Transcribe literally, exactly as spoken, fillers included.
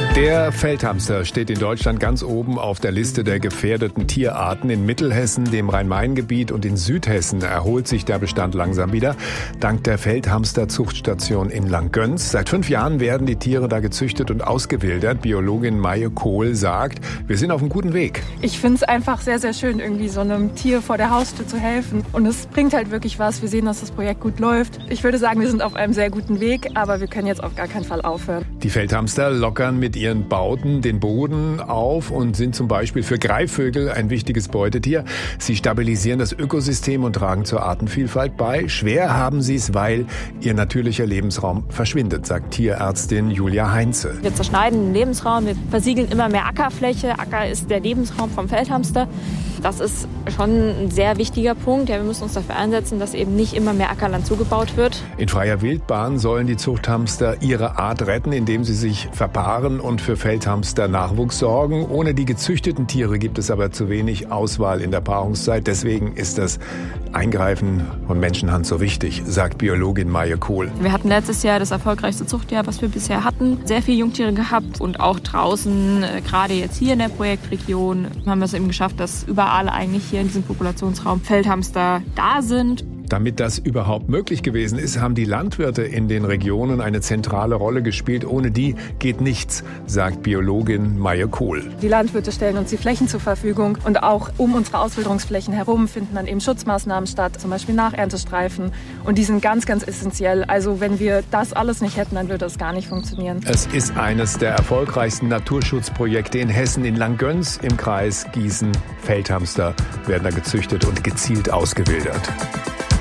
Der Feldhamster steht in Deutschland ganz oben auf der Liste der gefährdeten Tierarten. In Mittelhessen, dem Rhein-Main-Gebiet und in Südhessen erholt sich der Bestand langsam wieder, dank der Feldhamster-Zuchtstation in Langgöns. Seit fünf Jahren werden die Tiere da gezüchtet und ausgewildert. Biologin Maie Kohl sagt, wir sind auf einem guten Weg. Ich finde es einfach sehr, sehr schön, irgendwie so einem Tier vor der Haustür zu helfen. Und es bringt halt wirklich was. Wir sehen, dass das Projekt gut läuft. Ich würde sagen, wir sind auf einem sehr guten Weg, aber wir können jetzt auf gar keinen Fall aufhören. Die Feldhamster lockern mit ihren Bauten den Boden auf und sind zum Beispiel für Greifvögel ein wichtiges Beutetier. Sie stabilisieren das Ökosystem und tragen zur Artenvielfalt bei. Schwer haben sie es, weil ihr natürlicher Lebensraum verschwindet, sagt Tierärztin Julia Heinze. Wir zerschneiden den Lebensraum, wir versiegeln immer mehr Ackerfläche. Acker ist der Lebensraum vom Feldhamster. Das ist schon ein sehr wichtiger Punkt. Ja, wir müssen uns dafür einsetzen, dass eben nicht immer mehr Ackerland zugebaut wird. In freier Wildbahn sollen die Zuchthamster ihre Art retten, indem sie sich verpaaren und für Feldhamster Nachwuchs sorgen. Ohne die gezüchteten Tiere gibt es aber zu wenig Auswahl in der Paarungszeit. Deswegen ist das Eingreifen von Menschenhand so wichtig, sagt Biologin Maie Kohl. Wir hatten letztes Jahr das erfolgreichste Zuchtjahr, was wir bisher hatten. Sehr viele Jungtiere gehabt und auch draußen, gerade jetzt hier in der Projektregion, haben wir es eben geschafft, dass überall eigentlich hier in diesem Populationsraum Feldhamster da sind. Damit das überhaupt möglich gewesen ist, haben die Landwirte in den Regionen eine zentrale Rolle gespielt. Ohne die geht nichts, sagt Biologin Maie Kohl. Die Landwirte stellen uns die Flächen zur Verfügung und auch um unsere Auswilderungsflächen herum finden dann eben Schutzmaßnahmen statt, zum Beispiel Nacherntestreifen. Und die sind ganz, ganz essentiell. Also wenn wir das alles nicht hätten, dann würde das gar nicht funktionieren. Es ist eines der erfolgreichsten Naturschutzprojekte in Hessen, in Langgöns im Kreis Gießen. Feldhamster werden da gezüchtet und gezielt ausgewildert.